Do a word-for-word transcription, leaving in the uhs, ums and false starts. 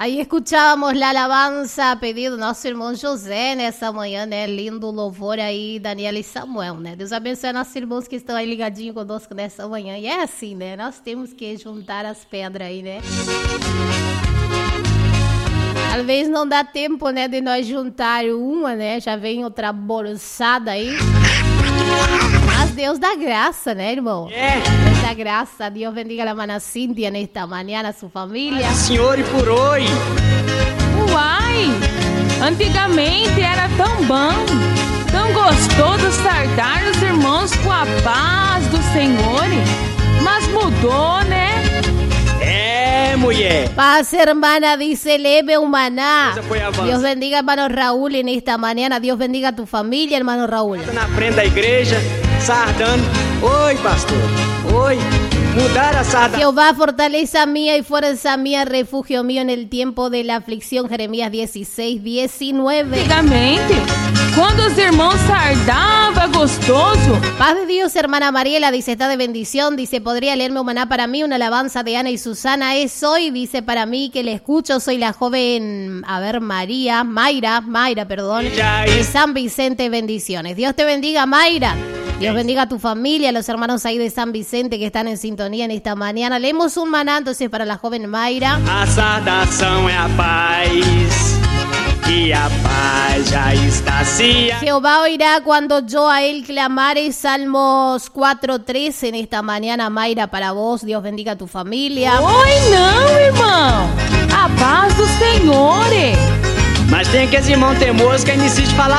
Aí escuchávamos la alabanza a pedido do nosso irmão José nessa manhã, né? Lindo louvor aí, Daniela e Samuel, né? Deus abençoe nossos irmãos que estão aí ligadinhos conosco nessa manhã. E é assim, né? Nós temos que juntar as pedras aí, né? Às vezes não dá tempo, né, de nós juntar uma, né? Já vem outra bolsada aí. Mas Deus dá graça, né, irmão? É. Deus dá graça. Deus bendiga a hermana Cíntia nesta manhã, a sua família. Senhor e por hoje. Uai! Antigamente era tão bom, tão gostoso saudar os irmãos com a paz do Senhor. Mas mudou, né? É, mulher. Paz, hermana, dice leve humaná. Dios bendiga, hermano Raúl, en esta mañana. Dios bendiga a tu familia, hermano Raúl. Na frente da igreja, sardando. Oi, pastor. Oi. Mudar a sarda. Jehová, fortaleza mía y fuerza mía, refugio mío en el tiempo de la aflicción. Jeremías dieciséis, diecinueve. Antigamente, quando os irmãos sardava gostoso. Paz de Dios, hermana Mariela, dice, está de bendición. Dice, podría leerme humaná para mí, una alabanza de Ana y Susana. Es hoy, dice, para mí que le escucho. Soy la joven, a ver, María, Mayra, Mayra, perdón, de San Vicente, bendiciones. Dios te bendiga, Mayra. Dios bendiga a tu familia, a los hermanos ahí de San Vicente que están en sintonía en esta mañana. Leemos un maná entonces para la joven Mayra. A saudação é a paz, y a paz ya está así. Jehová oirá cuando yo a él clamare. Salmos cuatro trece en esta mañana, Mayra, para vos. Dios bendiga a tu familia. Oi, não, irmão. A paz do Senhor. Mas tem aqueles irmãos teimosos que insistem em falar